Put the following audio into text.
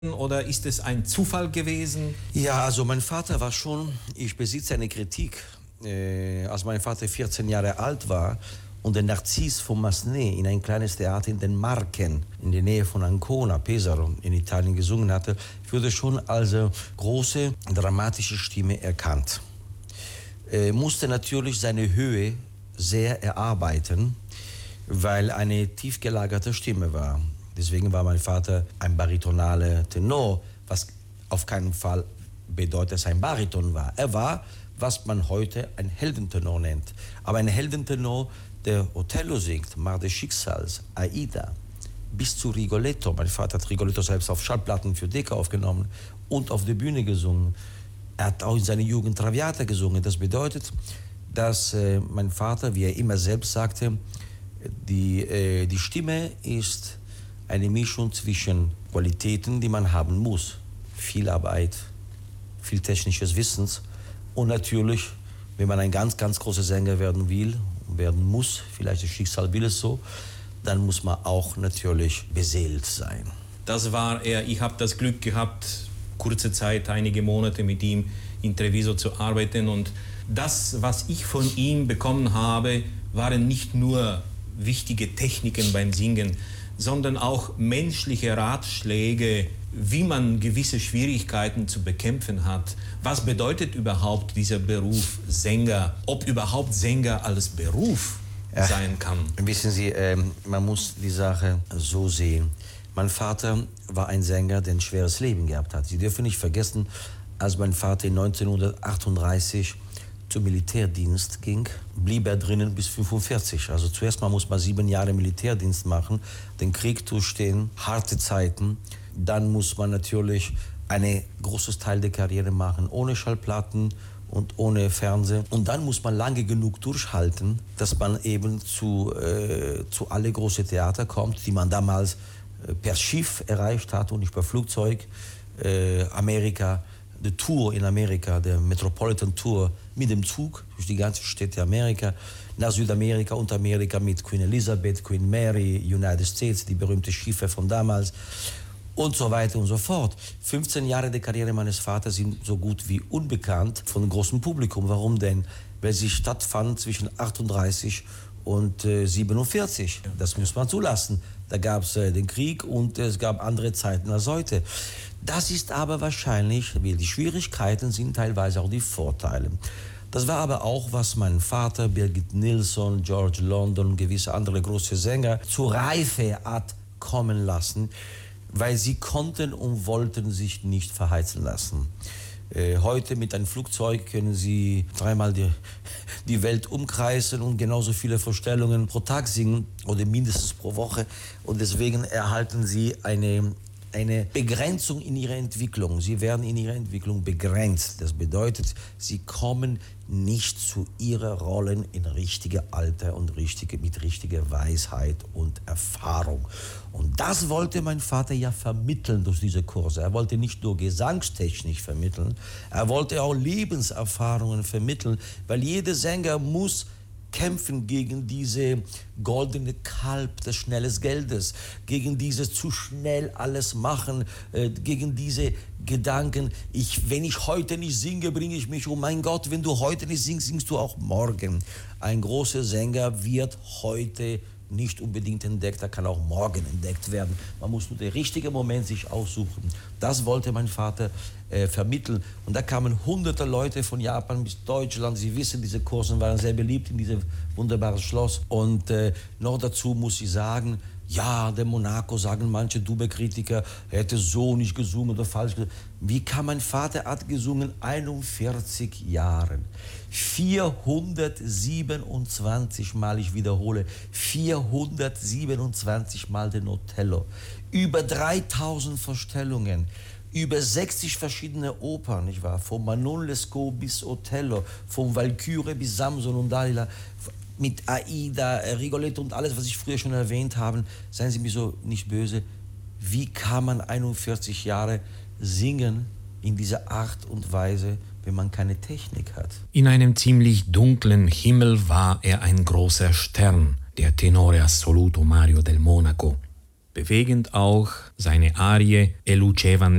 oder ist es ein Zufall gewesen? Ja, also mein Vater war schon, ich besitze eine Kritik. Als mein Vater 14 Jahre alt war und der Narziss von Massenet in ein kleines Theater in den Marken, in der Nähe von Ancona, Pesaro, in Italien gesungen hatte, wurde schon als große, dramatische Stimme erkannt. Musste natürlich seine Höhe sehr erarbeiten, weil eine tief gelagerte Stimme war. Deswegen war mein Vater ein baritonaler Tenor, was auf keinen Fall bedeutet, dass er ein Bariton war. Er war, was man heute ein Heldentenor nennt. Aber ein Heldentenor, der Othello singt, Macht des Schicksals, Aida, bis zu Rigoletto. Mein Vater hat Rigoletto selbst auf Schallplatten für Decca aufgenommen und auf der Bühne gesungen. Er hat auch in seiner Jugend Traviata gesungen. Das bedeutet, dass mein Vater, wie er immer selbst sagte, die Stimme ist eine Mischung zwischen Qualitäten, die man haben muss. Viel Arbeit, viel technisches Wissen und natürlich, wenn man ein ganz, ganz großer Sänger werden will, werden muss, vielleicht das Schicksal will es so, dann muss man auch natürlich beseelt sein. Das war er. Ich habe das Glück gehabt, kurze Zeit, einige Monate mit ihm in Treviso zu arbeiten. Und das, was ich von ihm bekommen habe, waren nicht nur wichtige Techniken beim Singen, sondern auch menschliche Ratschläge, wie man gewisse Schwierigkeiten zu bekämpfen hat. Was bedeutet überhaupt dieser Beruf Sänger? Ob überhaupt Sänger als Beruf sein kann? Wissen Sie, man muss die Sache so sehen. Mein Vater war ein Sänger, der ein schweres Leben gehabt hat. Sie dürfen nicht vergessen, als mein Vater 1938 zum Militärdienst ging, blieb er drinnen bis 45. Also zuerst mal muss man 7 Jahre Militärdienst machen, den Krieg durchstehen, harte Zeiten. Dann muss man natürlich einen großen Teil der Karriere machen, ohne Schallplatten und ohne Fernsehen. Und dann muss man lange genug durchhalten, dass man eben zu alle großen Theater kommt, die man damals per Schiff erreicht hat und nicht per Flugzeug. Amerika, die Tour in Amerika, der Metropolitan Tour mit dem Zug durch die ganze Städte Amerika, nach Südamerika und Amerika mit Queen Elizabeth, Queen Mary, United States, die berühmten Schiffe von damals und so weiter und so fort. 15 Jahre der Karriere meines Vaters sind so gut wie unbekannt von dem großen Publikum. Warum denn? Weil sie stattfand zwischen 38 und 47. Das muss man zulassen. Da gab es den Krieg und es gab andere Zeiten als heute. Das ist aber wahrscheinlich, weil die Schwierigkeiten sind teilweise auch die Vorteile. Das war aber auch, was mein Vater, Birgit Nilsson, George London und gewisse andere große Sänger zur Reife hat kommen lassen, weil sie konnten und wollten sich nicht verheizen lassen. Heute mit einem Flugzeug können Sie 3-mal die Welt umkreisen und genauso viele Vorstellungen pro Tag singen oder mindestens pro Woche. Und deswegen erhalten Sie eine Begrenzung in ihrer Entwicklung. Sie werden in ihrer Entwicklung begrenzt. Das bedeutet, sie kommen nicht zu ihren Rollen in richtiger Alter und mit richtiger Weisheit und Erfahrung. Und das wollte mein Vater ja vermitteln durch diese Kurse. Er wollte nicht nur gesangstechnisch vermitteln, er wollte auch Lebenserfahrungen vermitteln, weil jeder Sänger muss kämpfen gegen diese goldene Kalb des schnellen Geldes, gegen dieses zu schnell alles machen, gegen diese Gedanken, wenn ich heute nicht singe, bringe ich mich um. Mein Gott, wenn du heute nicht singst, singst du auch morgen. Ein großer Sänger wird heute nicht unbedingt entdeckt, er kann auch morgen entdeckt werden. Man muss nur den richtigen Moment sich aussuchen. Das wollte mein Vater vermitteln. Und da kamen hunderte Leute von Japan bis Deutschland. Sie wissen, diese Kurse waren sehr beliebt in diesem wunderbaren Schloss. Und noch dazu muss ich sagen, ja, der Monaco, sagen manche dumme Kritiker, er hätte so nicht gesungen oder falsch gesungen. Wie kann mein Vater hat gesungen? 41 Jahren. 427 Mal, ich wiederhole, 427 Mal den Othello. Über 3000 Vorstellungen. Über 60 verschiedene Opern, nicht wahr? Von Manon Lescaut bis Othello, von Walküre bis Samson und Dalila, mit Aida, Rigoletto und alles, was ich früher schon erwähnt habe. Seien Sie mir so nicht böse. Wie kann man 41 Jahre singen in dieser Art und Weise, wenn man keine Technik hat? In einem ziemlich dunklen Himmel war er ein großer Stern, der Tenore Assoluto Mario del Monaco. Bewegend auch seine Arie E lucevan